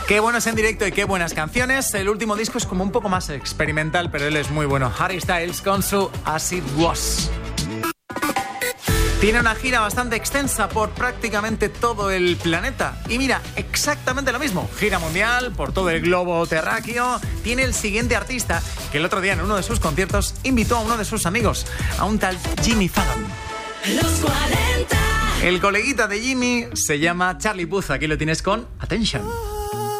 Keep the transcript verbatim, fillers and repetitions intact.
Qué bueno es en directo y qué buenas canciones. El último disco es como un poco más experimental, pero él es muy bueno. Harry Styles con su As It Was. Tiene una gira bastante extensa por prácticamente todo el planeta. Y mira, exactamente lo mismo. Gira mundial por todo el globo terráqueo. Tiene el siguiente artista que el otro día en uno de sus conciertos invitó a uno de sus amigos, a un tal Jimmy Fallon. Los cuarenta. El coleguita de Jimmy se llama Charlie Puth. Aquí lo tienes con Attention.